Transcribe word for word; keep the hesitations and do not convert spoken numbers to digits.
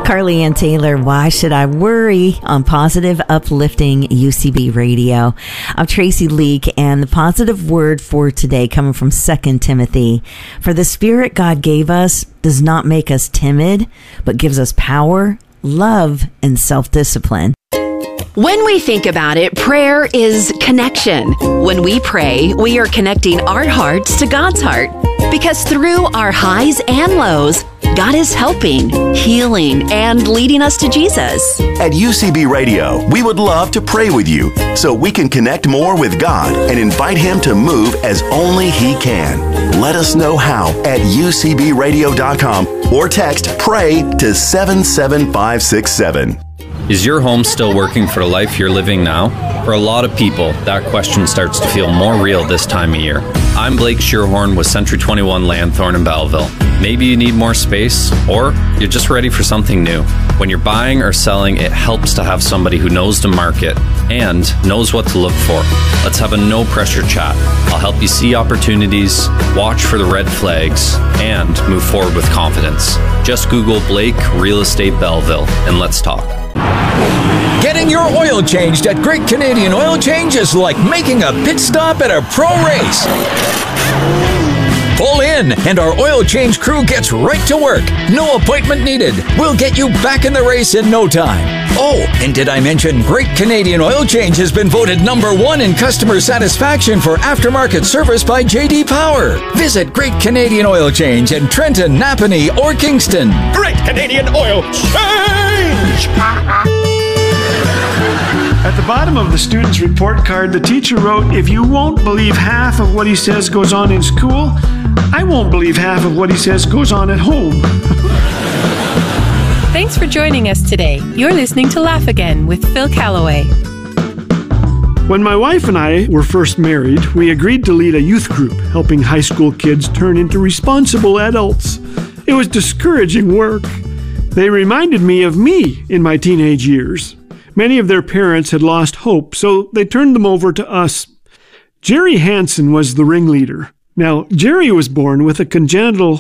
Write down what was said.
Carly Ann Taylor, Why Should I Worry? On Positive Uplifting U C B Radio. I'm Tracy Leake, and the positive word for today coming from Second Timothy. For the Spirit God gave us does not make us timid, but gives us power, love, and self-discipline. When we think about it, prayer is connection. When we pray, we are connecting our hearts to God's heart. Because through our highs and lows, God is helping, healing, and leading us to Jesus. At U C B Radio, we would love to pray with you so we can connect more with God and invite Him to move as only He can. Let us know how at U C B radio dot com or text PRAY to seven seven five six seven. Is your home still working for the life you're living now? For a lot of people, that question starts to feel more real this time of year. I'm Blake Shearhorn with Century twenty-one Lanthorn in Belleville. Maybe you need more space, or you're just ready for something new. When you're buying or selling, it helps to have somebody who knows the market and knows what to look for. Let's have a no-pressure chat. I'll help you see opportunities, watch for the red flags, and move forward with confidence. Just Google Blake Real Estate Belleville, and let's talk. Getting your oil changed at Great Canadian Oil Change is like making a pit stop at a pro race. Pull in, and our oil change crew gets right to work. No appointment needed. We'll get you back in the race in no time. Oh, and did I mention Great Canadian Oil Change has been voted number one in customer satisfaction for aftermarket service by J D Power. Visit Great Canadian Oil Change in Trenton, Napanee, or Kingston. Great Canadian Oil Change! At the bottom of the student's report card, the teacher wrote, "If you won't believe half of what he says goes on in school, I won't believe half of what he says goes on at home." Thanks for joining us today. You're listening to Laugh Again with Phil Callaway. When my wife and I were first married, we agreed to lead a youth group, helping high school kids turn into responsible adults. It was discouraging work. They reminded me of me in my teenage years. Many of their parents had lost hope, so they turned them over to us. Jerry Hansen was the ringleader. Now, Jerry was born with a congenital